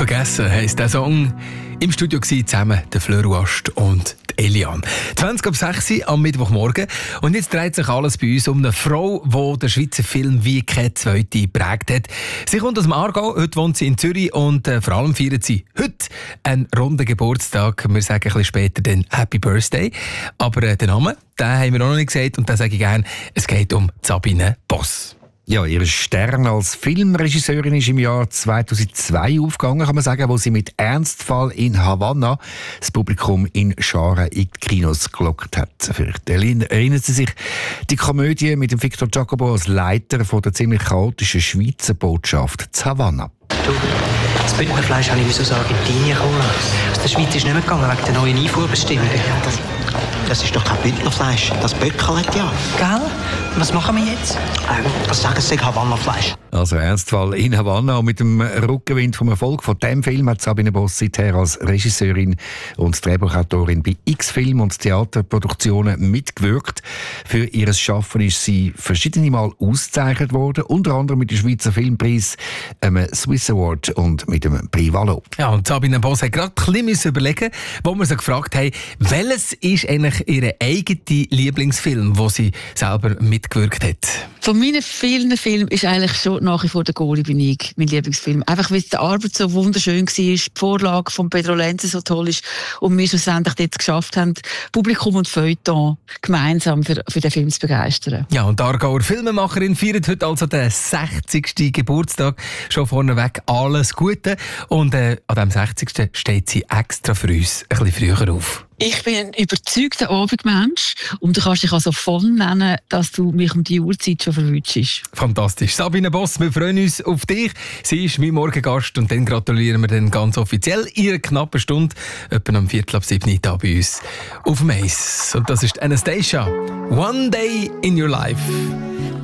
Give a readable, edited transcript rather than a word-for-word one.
Vergessen heisst der Song. Im Studio waren zusammen der Fleur Wast und die Eliane. 20:06 am Mittwochmorgen. Und jetzt dreht sich alles bei uns um eine Frau, die den Schweizer Film wie keine zweite geprägt hat. Sie kommt aus dem Aargau, heute wohnt sie in Zürich und vor allem feiert sie heute einen runden Geburtstag. Wir sagen ein bisschen später den Happy Birthday. Aber den Namen, den haben wir auch noch nicht gesagt und den sage ich gerne. Es geht um Sabine Boss. Ja, ihr Stern als Filmregisseurin ist im Jahr 2002 aufgegangen, kann man sagen, wo sie mit Ernstfall in Havanna das Publikum in Scharen in die Kinos gelockt hat. Vielleicht erinnern Sie sich, die Komödie mit dem Victor Giacobo als Leiter von der ziemlich chaotischen Schweizer Botschaft zu Havanna. Du, das Bündnerfleisch habe ich aus Argentinien kommen lassen. Aus der Schweiz ist nicht mehr gegangen wegen der neuen Einfuhrbestimmungen. Das ist doch kein Bündnerfleisch, das Böckerlet ja. Gell? Was machen wir jetzt? Was sagen Sie, Havanna-Fleisch? Also Ernstfall in Havanna. Und mit dem Rückenwind vom Erfolg von diesem Film hat Sabine Boss seither als Regisseurin und Drehbuchautorin bei X-Film und Theaterproduktionen mitgewirkt. Für ihr Schaffen ist sie verschiedene Mal ausgezeichnet worden, unter anderem mit dem Schweizer Filmpreis, einem Swiss Award und mit dem Prix Valo. Ja, und Sabine Boss hat gerade ein bisschen überlegen, wo wir sie gefragt haben, welches ist eigentlich ihr eigener Lieblingsfilm, wo sie selber mitgewirkt hat? Von meinen vielen Filmen ist eigentlich schon nach wie vor «Der Goalie» bin ich, mein Lieblingsfilm. Einfach weil die Arbeit so wunderschön war, die Vorlage von Pedro Lenze so toll ist und wir schlussendlich dort geschafft haben, Publikum und Feuilleton gemeinsam für den Film zu begeistern. Ja, und die Aargauer Filmemacherin feiert heute also den 60. Geburtstag. Schon vorneweg alles Gute. Und an dem 60. steht sie extra für uns ein bisschen früher auf. Ich bin ein überzeugter Abendmensch und du kannst dich also voll nennen, dass du mich um die Uhrzeit schon verwünschst. Fantastisch. Sabine Boss, wir freuen uns auf dich. Sie ist mein Morgengast und dann gratulieren wir dann ganz offiziell ihre knappe Stunde, etwa am 6:45 da bei uns auf dem Eis. Und das ist Anastasia. One Day in Your Life.